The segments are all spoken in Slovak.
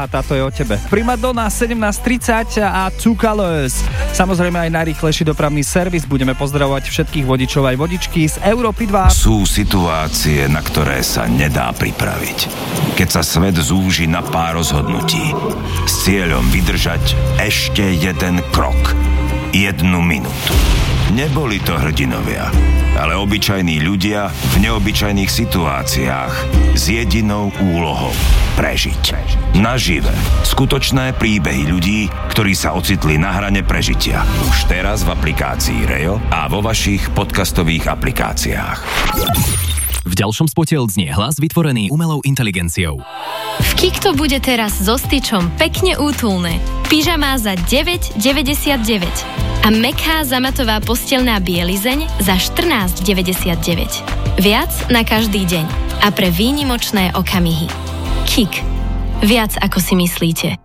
a táto je o tebe. Primadonna 17:30 a Two Colors. Samozrejme aj najrýchlejší dopravný servis. Budeme pozdravovať všetkých vodičov aj vodičky z Európy 2. Sú situácie, na ktoré sa nedá pripraviť. Keď sa svet zúži na pár rozhodnutí s cieľom vydržať ešte jeden krok, 1 minútu. Neboli to hrdinovia, ale obyčajní ľudia v neobyčajných situáciách s jedinou úlohou prežiť. Nažive. Skutočné príbehy ľudí, ktorí sa ocitli na hrane prežitia. Už teraz v aplikácii Rejo a vo vašich podcastových aplikáciách. V ďalšom spote odznie hlas vytvorený umelou inteligenciou. V Kikto bude teraz so styčom pekne útulné. Pyžamá za 9,99 a mäkká zamatová posteľná bielizeň za 14,99. Viac na každý deň a pre výnimočné okamihy. Kik. Viac ako si myslíte.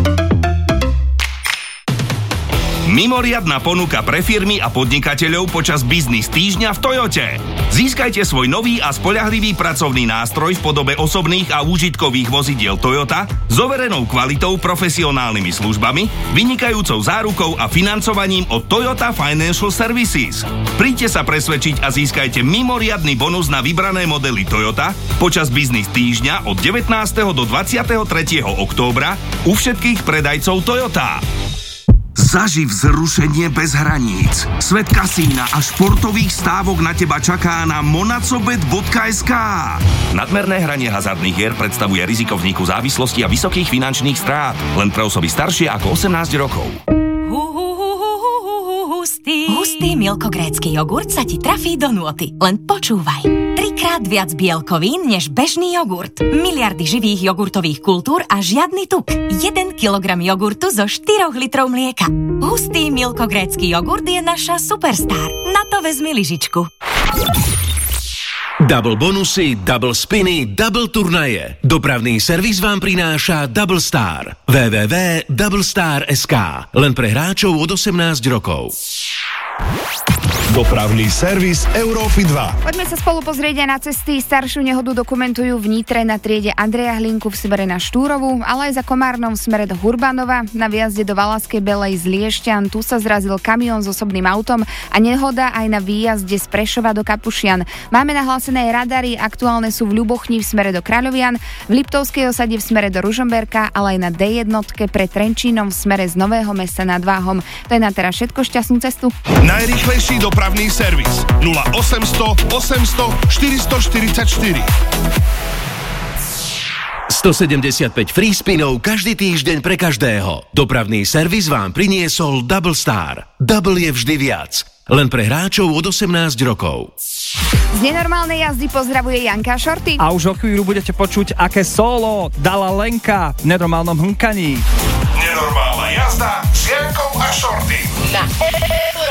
Mimoriadna ponuka pre firmy a podnikateľov počas biznis týždňa v Toyote. Získajte svoj nový a spoľahlivý pracovný nástroj v podobe osobných a úžitkových vozidiel Toyota s overenou kvalitou, profesionálnymi službami, vynikajúcou zárukou a financovaním od Toyota Financial Services. Príďte sa presvedčiť a získajte mimoriadny bonus na vybrané modely Toyota počas biznis týždňa od 19. do 23. októbra u všetkých predajcov Toyota. Zaživ vzrušenie bez hraníc. Svet kasína a športových stávok na teba čaká na monacobet.sk. Nadmerné hranie hazardných hier predstavuje riziko vzniku závislosti a vysokých finančných strát. Len pre osoby staršie ako 18 rokov. Hustý milkogrécky jogurt sa ti trafí do nôty. Len počúvaj. 3-krát viac bielkovín než bežný jogurt. Miliardy živých jogurtových kultúr a žiadny tuk. 1 kilogram jogurtu zo 4 litrov mlieka. Hustý milkogrécky jogurt je naša superstar. Na to vezmi lyžičku. Double bonusy, double spiny, double turnaje. Dopravný servis vám prináša Double Star. www.doublestar.sk. Len pre hráčov od 18 rokov. Dopravný servis Európy 2. Poďme sa spolu pozrieť aj na cesty. Staršiu nehodu dokumentujú v Nitre na triede Andreja Hlinku v smere na Štúrovu, ale aj za Komárnom v smere do Hurbanova. Na výjazde do Valaskej Belej z Liešťan tu sa zrazil kamión s osobným autom a nehoda aj na výjazde z Prešova do Kapušian. Máme nahlásené radary, aktuálne sú v Ľubochni v smere do Kráľovian, v Liptovskej osade v smere do Ružomberka, ale aj na D1 pre Trenčínom v smere z Nového Mesta nad Váhom. To je na teraz všetko, šťastnú cestu. Najrýchlejší dopravný servis 0800 800 444. 175 free spinov každý týždeň pre každého. Dopravný servis vám priniesol Double Star. Double je vždy viac. Len pre hráčov od 18 rokov. Z nenormálnej jazdy pozdravuje Janka Šorty. A už o chvíľu budete počuť, aké solo dala Lenka v nenormálnom hnkaní. Nenormálna jazda s Jankou a Šorty. Na